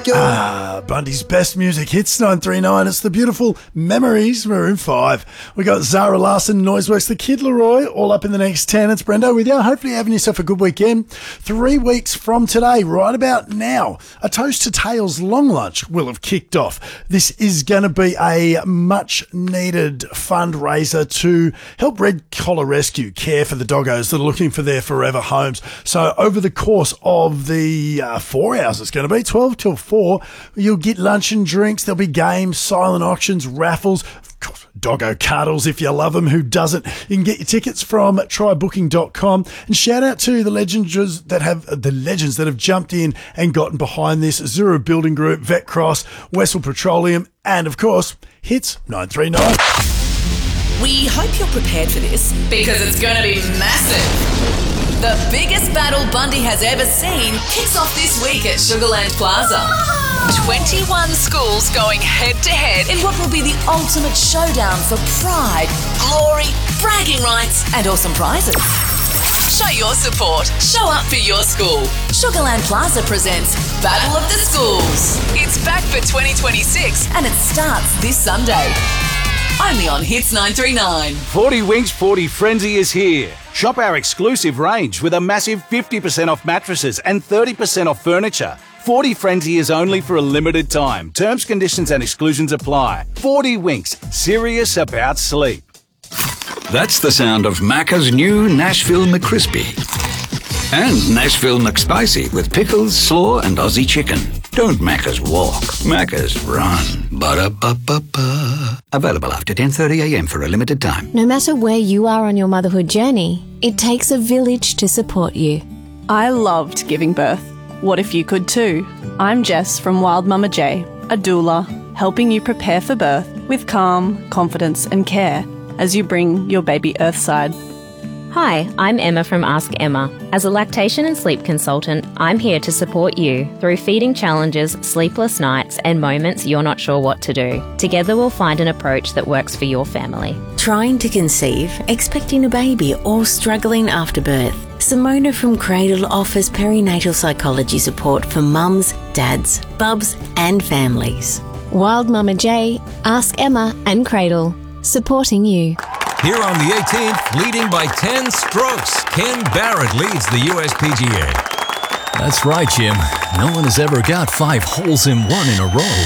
Bundy's best music hits 939. It's the beautiful Memories, Maroon 5. We got Zara Larson, Noiseworks, the Kid Leroy, all up in the next 10. It's Brendo with you. Hopefully you're having yourself a good weekend. 3 weeks from today, right about now, a Toast to Tails long lunch will have kicked off. This is going to be a much needed fundraiser to help Red Collar Rescue care for the doggos that are looking for their forever homes. So over the course of the 4 hours, it's going to be 12 till 4, you'll get lunch and drinks. There'll be games, silent auctions, raffles, doggo cuddles if you love them. Who doesn't? You can get your tickets from trybooking.com. And shout out to the legends that have jumped in and gotten behind this: Zero Building Group, Vet Cross, Wessel Petroleum, and of course Hits 939. We hope you're prepared for this because it's going to be massive. The biggest battle Bundy has ever seen kicks off this week at Sugarland Plaza. 21 schools going head-to-head in what will be the ultimate showdown for pride, glory, bragging rights and awesome prizes. Show your support. Show up for your school. Sugarland Plaza presents Battle of the Schools. It's back for 2026 and it starts this Sunday. Only on Hits 939. 40 Winks 40 Frenzy is here. Shop our exclusive range with a massive 50% off mattresses and 30% off furniture. 40 Frenzy is only for a limited time. Terms, conditions and exclusions apply. 40 Winks, serious about sleep. That's the sound of Macca's new Nashville McCrispy. And Nashville McSpicy with pickles, slaw and Aussie chicken. Don't Macca's walk, Macca's run. Ba-da-ba-ba-ba. Available after 10:30am for a limited time. No matter where you are on your motherhood journey, it takes a village to support you. I loved giving birth. What if you could too? I'm Jess from Wild Mama J, a doula, helping you prepare for birth with calm, confidence and care as you bring your baby earthside. Hi, I'm Emma from Ask Emma. As a lactation and sleep consultant, I'm here to support you through feeding challenges, sleepless nights, and moments you're not sure what to do. Together we'll find an approach that works for your family. Trying to conceive, expecting a baby, or struggling after birth? Simona from Cradle offers perinatal psychology support for mums, dads, bubs, and families. Wild Mama J, Ask Emma, and Cradle, supporting you. Here on the 18th, leading by 10 strokes, Ken Barrett leads the USPGA. That's right, Jim. No one has ever got 5 holes in one in a row.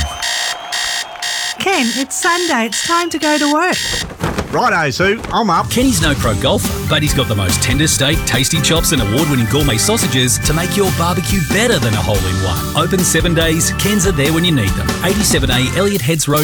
Ken, it's Sunday. It's time to go to work. Righto, Sue. I'm up. Kenny's no pro golfer, but he's got the most tender steak, tasty chops and award-winning gourmet sausages to make your barbecue better than a hole-in-one. Open 7 days, Ken's are there when you need them. 87A Elliott Heads Road.